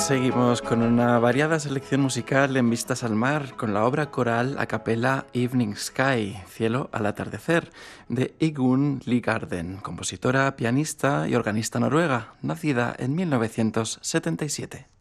Seguimos con una variada selección musical en Vistas al Mar, con la obra coral a capella Evening Sky, Cielo al atardecer, de Igunn Ligarden, compositora, pianista y organista noruega, nacida en 1977.